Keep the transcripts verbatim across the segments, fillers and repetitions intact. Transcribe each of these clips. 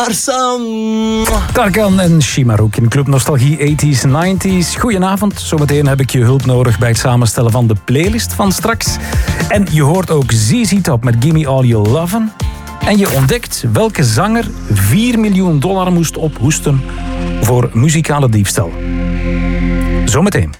Arsan. Tarkan en Shimaruk in Club Nostalgie eighties nineties. Goedenavond, zometeen heb ik je hulp nodig bij het samenstellen van de playlist van straks. En je hoort ook Z Z Top met Gimme All Your Lovin'. En je ontdekt welke zanger vier miljoen dollar moest ophoesten voor muzikale diefstal. Zometeen.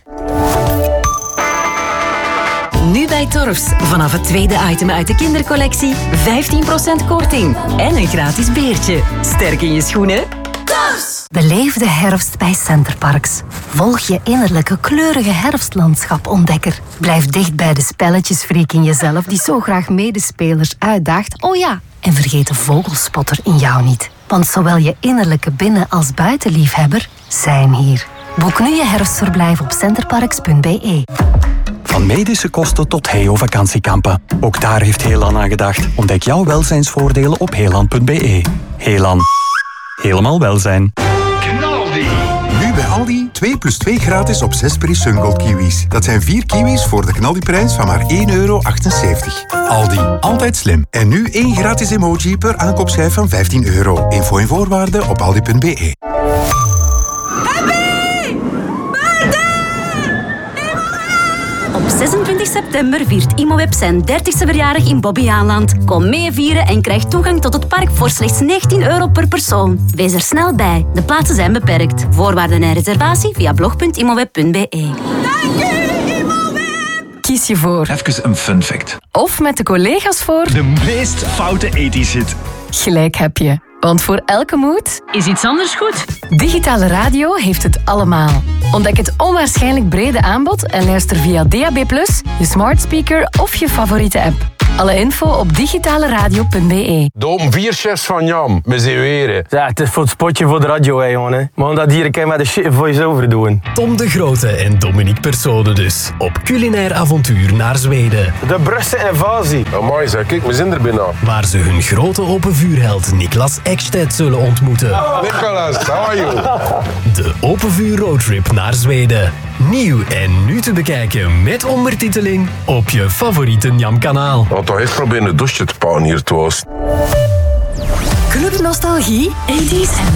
Nu bij Torfs. Vanaf het tweede item uit de kindercollectie vijftien procent korting. En een gratis beertje. Sterk in je schoenen? Torfs! Beleef de herfst bij Centerparks. Volg je innerlijke kleurige herfstlandschap-ontdekker. Blijf dicht bij de spelletjesfreak in jezelf die zo graag medespelers uitdaagt. Oh ja, en vergeet de vogelspotter in jou niet. Want zowel je innerlijke binnen- als buitenliefhebber zijn hier. Boek nu je herfstverblijf op centerparks punt b e. Van medische kosten tot Heo-vakantiekampen. Ook daar heeft Heelan aan gedacht. Ontdek jouw welzijnsvoordelen op heelan punt b e. Heelan. Helemaal welzijn. Knaldi. Nu bij Aldi twee plus twee gratis op zes Peri Sungold kiwis. Dat zijn vier kiwis voor de knaldiprijs van maar één euro achtenzeventig. Aldi, altijd slim. En nu één gratis emoji per aankoopschijf van vijftien euro. Info en voorwaarden op aldi punt b e. Op zesentwintig september viert Imoweb zijn dertigste verjaardag in Bobbejaanland. Kom mee vieren en krijg toegang tot het park voor slechts negentien euro per persoon. Wees er snel bij. De plaatsen zijn beperkt. Voorwaarden en reservatie via blog punt imoweb punt b e. Dank u, Imoweb! Kies je voor. Even een fun fact. Of met de collega's voor. De meest foute ethisch hit. Gelijk heb je. Want voor elke mood is iets anders goed. Digitale radio heeft het allemaal. Ontdek het onwaarschijnlijk brede aanbod en luister via D A B plus, je smart speaker of je favoriete app. Alle info op digitaleradio punt b e. Dom vier chefs van Jam, met z'n weren. Ja, het is voor het spotje voor de radio, hè, jongen. Maar dat hier kan je met de shit voice-over doen. Tom de Grote en Dominique Persone dus. Op culinair avontuur naar Zweden. De Brusse invasie. Amai, zeg, kijk, we zijn er bijna. Waar ze hun grote open vuurheld Niklas Ekstedt zullen ontmoeten. Nicolas, how are you? De open vuur roadtrip naar Zweden. Nieuw en nu te bekijken met ondertiteling op je favoriete Njam-kanaal. Ik had toch echt proberen een douche te pakken hier, het was. Club Nostalgie eighties